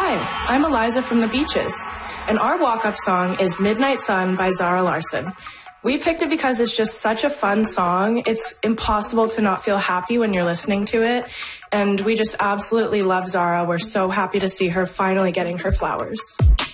Hi, I'm Eliza from the Beaches, and our walk-up song is Midnight Sun by Zara Larsson. We picked it because it's just such a fun song. It's impossible to not feel happy when you're listening to it, and we just absolutely love Zara. We're so happy to see her finally getting her flowers.